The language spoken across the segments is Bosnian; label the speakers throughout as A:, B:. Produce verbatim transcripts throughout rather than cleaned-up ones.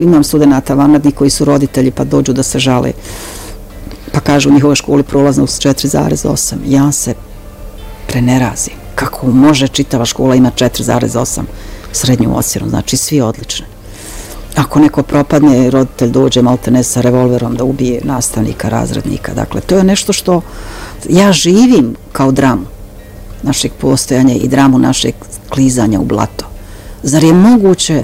A: Imam studenata vanrednih koji su roditelji pa dođu da se žale, pa kažu u njihovoj školi prolaznost četiri zarez osam. Ja se prenerazim. Kako može čitava škola ima četiri zarez osam srednju ocjenu, znači svi odlični. Ako neko propadne, roditelj dođe maltene sa revolverom da ubije nastavnika, razrednika. Dakle, to je nešto što ja živim kao dramu našeg postojanja i dramu našeg klizanja u blato. Zar je moguće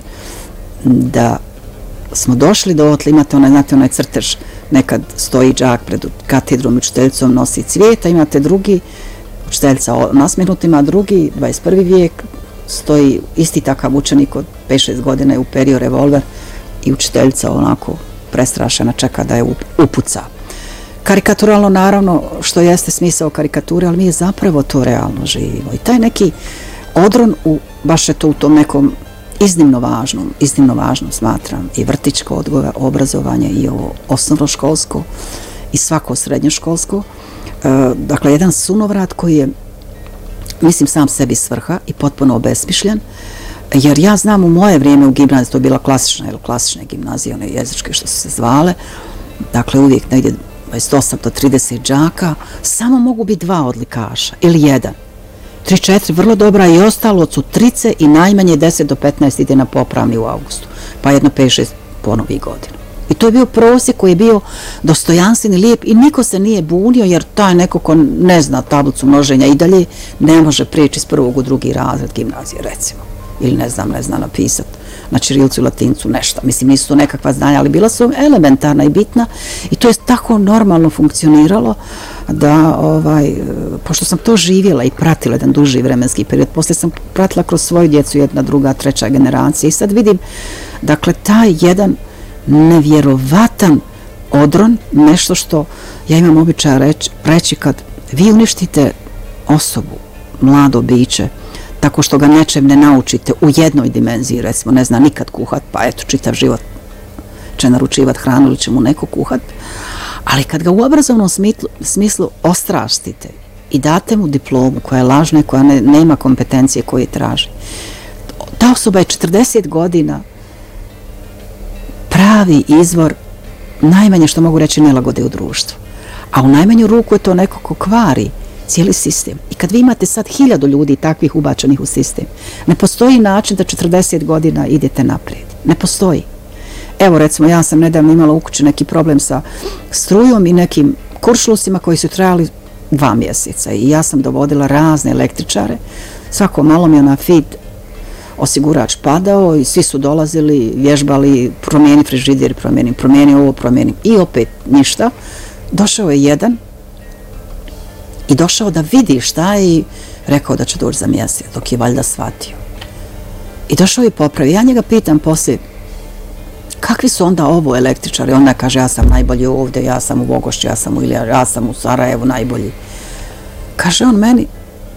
A: da smo došli do otle, imate onaj, znate, onaj crtež, nekad stoji đak pred katedrom i učiteljicom nosi cvijeta, imate drugi, učiteljica nasmihnutima, drugi, dvadeset prvi vijek, stoji isti takav učenik od pet šest godina je uperio revolver i učiteljica onako prestrašena čeka da je upuca. Karikaturalno naravno što jeste smisao karikature, ali mi je zapravo to realno živimo. I taj neki odron, u, baš je to u tom nekom iznimno važnom, iznimno važnom smatram i vrtićko odgoja, obrazovanje i ovo osnovnoškolsko i svako srednjoškolsko. E, dakle, jedan sunovrat koji je, mislim, sam sebi svrha i potpuno obesmišljen, jer ja znam u moje vrijeme u gimnaziji, to je bila klasična ili klasične gimnazije, one jezičke što su se zvale, dakle uvijek negdje dvadeset osam do trideset đaka, samo mogu biti dva odlikaša ili jedan. tri četiri vrlo dobra i ostalo su trice i najmanje deset do petnaest ide na popravni u avgustu, pa jedno pet šest ponovi godinu. I to je bio prosjek koji je bio dostojanstven i lijep i niko se nije bunio jer taj neko ko ne zna tablicu množenja i dalje ne može prijeći iz prvog u drugi razred gimnazije, recimo. Ili ne znam, ne zna napisati na ćirilcu i latincu nešto. Mislim, nisu to nekakva znanja, ali bila su elementarna i bitna i to je tako normalno funkcioniralo da, ovaj, pošto sam to živjela i pratila jedan duži vremenski period, poslije sam pratila kroz svoju djecu jedna, druga, treća generacija i sad vidim, dakle, taj jedan nevjerovatan odron, nešto što ja imam običaj reći, reći kad vi uništite osobu, mlado biće, tako što ga nečem ne naučite u jednoj dimenziji, recimo ne zna nikad kuhat, pa eto čitav život će naručivat hranu ili će mu neko kuhat, ali kad ga u obrazovnom smislu, smislu ostraštite i date mu diplomu koja je lažna i koja ne, nema kompetencije koje traži, ta osoba je četrdeset godina pravi izvor najmanje što mogu reći nelagode u društvu. A u najmanju ruku je to neko ko kvari cijeli sistem. I kad vi imate sad hiljadu ljudi takvih ubačenih u sistem, ne postoji način da četrdeset godina idete naprijed. Ne postoji. Evo recimo, ja sam nedavno imala u kući neki problem sa strujom i nekim kuršlusima koji su trajali dva mjeseca i ja sam dovodila razne električare. Svako malo mi je na feed osigurač padao i svi su dolazili, vježbali, promijeni frižider, promijeni, promijeni ovo, promijeni i opet ništa. Došao je jedan i došao da vidi šta je i rekao da će doći za mjesec, dok je valjda shvatio. I došao je popravi. Ja njega pitam poslije, kakvi su onda ovo električari? Onda kaže, ja sam najbolji ovdje, ja sam u Vogošću, ja sam u Ilija, ja sam u Sarajevu najbolji. Kaže on meni,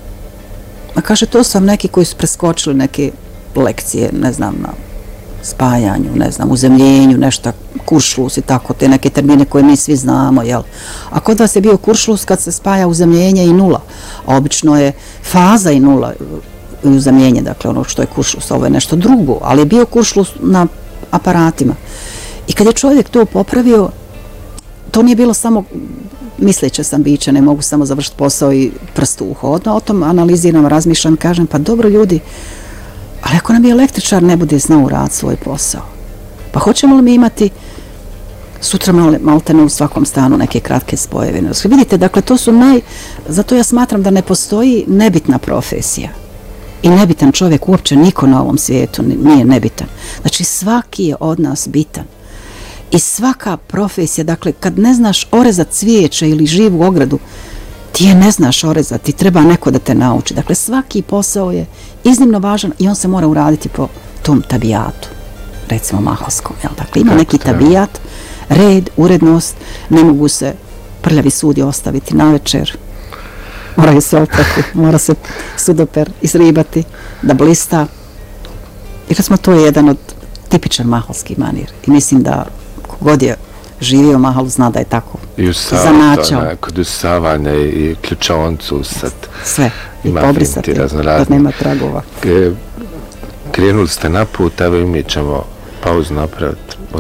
A: a kaže, to su vam neki koji su preskočili neke lekcije, ne znam, na spajanju, ne znam, uzemljenju, nešto, kuršlus i tako, te neke termine koje mi svi znamo, jel? A kod vas je bio kuršlus kad se spaja uzemljenje i nula, a obično je faza i nula i uzemljenje, dakle ono što je kuršlus, ovo je nešto drugo, ali je bio kuršlus na aparatima. I kad je čovjek to popravio, to nije bilo samo misleće sam biće, ne mogu samo završiti posao i prst u uho. Odmah o tom analiziram, razmišljam, kažem, pa dobro ljudi, ali ako nam je električar ne bude znao uraditi svoj posao, pa hoćemo li mi imati sutra maltene u svakom stanu neke kratke spojeve? Vidite, dakle, to su naj... Zato ja smatram da ne postoji nebitna profesija. I nebitan čovjek, uopće niko na ovom svijetu nije nebitan. Znači, svaki je od nas bitan. I svaka profesija, dakle, kad ne znaš orezat cvijeće ili živu ogradu, ti je ne znaš orezat, ti treba neko da te nauči. Dakle, svaki posao je iznimno važan i on se mora uraditi po tom tabijatu, recimo mahalskom. Jel? Dakle, ima neki tabijat, red, urednost, ne mogu se prljavi sudi ostaviti na večer, moraju se oprati, mora se sudoper izribati, da blista. I recimo, to je jedan od tipičan mahalski manir. I mislim da kogod je živio u Mahalu zna da je tako zanačao.
B: Kod usavanja i ključaoncu sad.
A: Sve. I pobrisati da nema tragova.
B: Krenuli ste na put, evo i mi ćemo pauzu napraviti.